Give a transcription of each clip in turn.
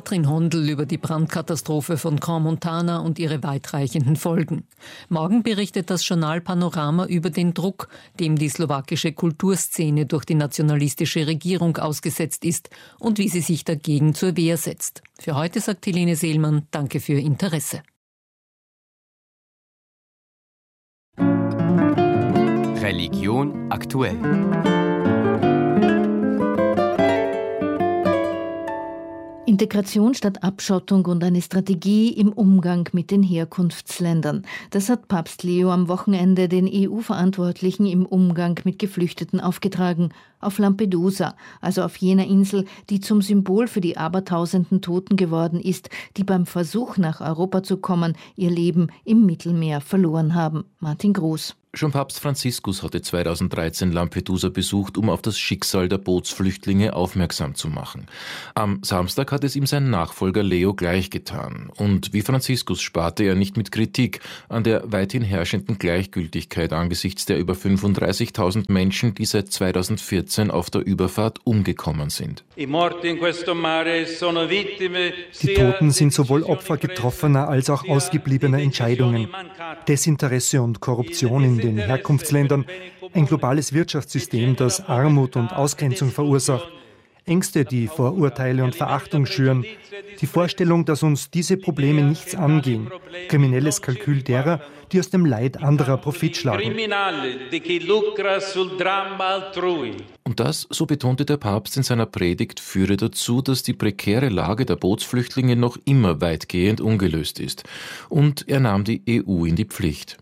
Katrin Hondl über die Brandkatastrophe von Crans-Montana und ihre weitreichenden Folgen. Morgen berichtet das Journal Panorama über den Druck, dem die slowakische Kulturszene durch die nationalistische Regierung ausgesetzt ist und wie sie sich dagegen zur Wehr setzt. Für heute sagt Helene Seelmann, danke für Ihr Interesse. Religion aktuell. Integration statt Abschottung und eine Strategie im Umgang mit den Herkunftsländern. Das hat Papst Leo am Wochenende den EU-Verantwortlichen im Umgang mit Geflüchteten aufgetragen. Auf Lampedusa, also auf jener Insel, die zum Symbol für die abertausenden Toten geworden ist, die beim Versuch nach Europa zu kommen, ihr Leben im Mittelmeer verloren haben. Martin Groß. Schon Papst Franziskus hatte 2013 Lampedusa besucht, um auf das Schicksal der Bootsflüchtlinge aufmerksam zu machen. Am Samstag hat es ihm sein Nachfolger Leo gleichgetan. Und wie Franziskus sparte er nicht mit Kritik an der weithin herrschenden Gleichgültigkeit angesichts der über 35.000 Menschen, die seit 2014 auf der Überfahrt umgekommen sind. Die Toten sind sowohl Opfer getroffener als auch ausgebliebener Entscheidungen. Desinteresse und Korruption in den Herkunftsländern, ein globales Wirtschaftssystem, das Armut und Ausgrenzung verursacht, Ängste, die Vorurteile und Verachtung schüren, die Vorstellung, dass uns diese Probleme nichts angehen, kriminelles Kalkül derer, die aus dem Leid anderer Profit schlagen. Und das, so betonte der Papst in seiner Predigt, führe dazu, dass die prekäre Lage der Bootsflüchtlinge noch immer weitgehend ungelöst ist. Und er nahm die EU in die Pflicht.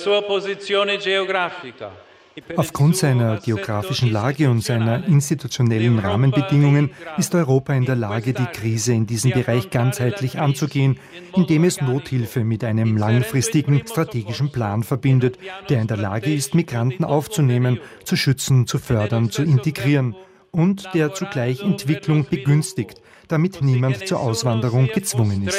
Aufgrund seiner geografischen Lage und seiner institutionellen Rahmenbedingungen ist Europa in der Lage, die Krise in diesem Bereich ganzheitlich anzugehen, indem es Nothilfe mit einem langfristigen strategischen Plan verbindet, der in der Lage ist, Migranten aufzunehmen, zu schützen, zu fördern, zu integrieren und der zugleich Entwicklung begünstigt, damit niemand zur Auswanderung gezwungen ist.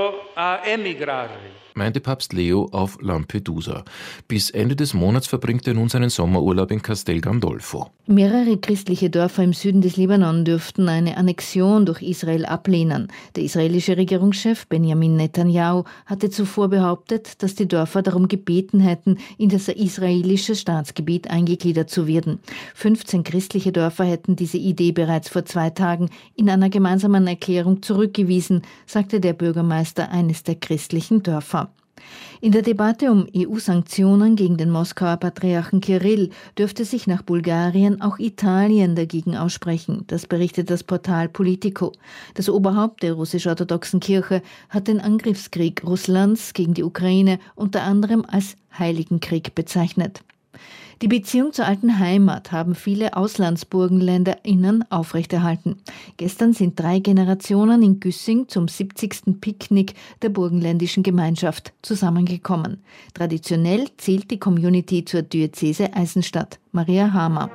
Meinte Papst Leo auf Lampedusa. Bis Ende des Monats verbringt er nun seinen Sommerurlaub in Castel Gandolfo. Mehrere christliche Dörfer im Süden des Libanon dürften eine Annexion durch Israel ablehnen. Der israelische Regierungschef Benjamin Netanyahu hatte zuvor behauptet, dass die Dörfer darum gebeten hätten, in das israelische Staatsgebiet eingegliedert zu werden. 15 christliche Dörfer hätten diese Idee bereits vor 2 Tagen in einer gemeinsamen Erklärung zurückgewiesen, sagte der Bürgermeister eines der christlichen Dörfer. In der Debatte um EU-Sanktionen gegen den Moskauer Patriarchen Kirill dürfte sich nach Bulgarien auch Italien dagegen aussprechen. Das berichtet das Portal Politico. Das Oberhaupt der russisch-orthodoxen Kirche hat den Angriffskrieg Russlands gegen die Ukraine unter anderem als Heiligen Krieg bezeichnet. Die Beziehung zur alten Heimat haben viele AuslandsburgenländerInnen aufrechterhalten. Gestern sind 3 Generationen in Güssing zum 70. Picknick der burgenländischen Gemeinschaft zusammengekommen. Traditionell zählt die Community zur Diözese Eisenstadt. Maria Hamer.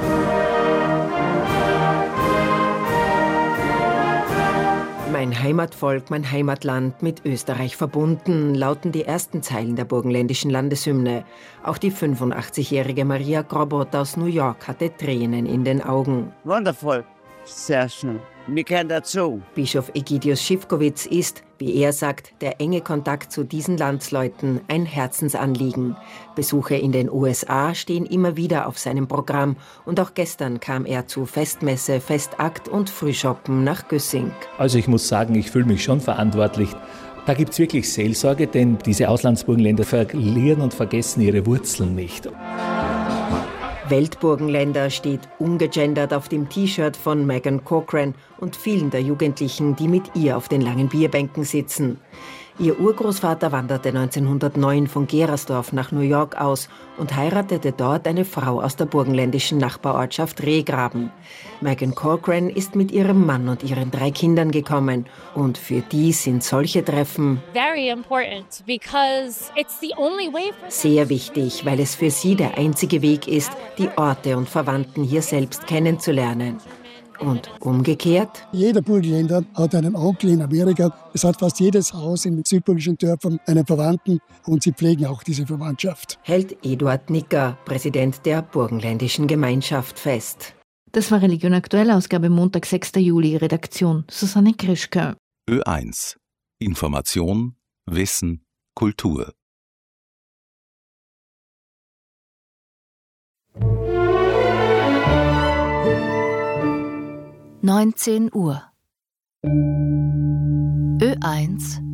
Mein Heimatvolk, mein Heimatland, mit Österreich verbunden, lauten die ersten Zeilen der burgenländischen Landeshymne. Auch die 85-jährige Maria Grobot aus New York hatte Tränen in den Augen. Wundervoll, sehr schön. Wir gehören dazu. Bischof Egidius Schiffkowitz ist, wie er sagt, der enge Kontakt zu diesen Landsleuten ein Herzensanliegen. Besuche in den USA stehen immer wieder auf seinem Programm und auch gestern kam er zu Festmesse, Festakt und Frühschoppen nach Güssing. Also ich muss sagen, ich fühle mich schon verantwortlich. Da gibt es wirklich Seelsorge, denn diese Auslandsburgenländer verlieren und vergessen ihre Wurzeln nicht. Weltburgenländer steht ungegendert auf dem T-Shirt von Megan Cochran und vielen der Jugendlichen, die mit ihr auf den langen Bierbänken sitzen. Ihr Urgroßvater wanderte 1909 von Gerersdorf nach New York aus und heiratete dort eine Frau aus der burgenländischen Nachbarortschaft Rehgraben. Megan Cochran ist mit ihrem Mann und ihren 3 Kindern gekommen. Und für die sind solche Treffen sehr wichtig, weil es für sie der einzige Weg ist, die Orte und Verwandten hier selbst kennenzulernen. Und umgekehrt? Jeder Burgenländer hat einen Onkel in Amerika. Es hat fast jedes Haus in den südburgischen Dörfern einen Verwandten und sie pflegen auch diese Verwandtschaft. Hält Eduard Nicker, Präsident der burgenländischen Gemeinschaft, fest. Das war Religion aktuell, Ausgabe Montag, 6. Juli, Redaktion Susanne Krischke. Ö1 Information, Wissen, Kultur. (19 Uhr) Ö1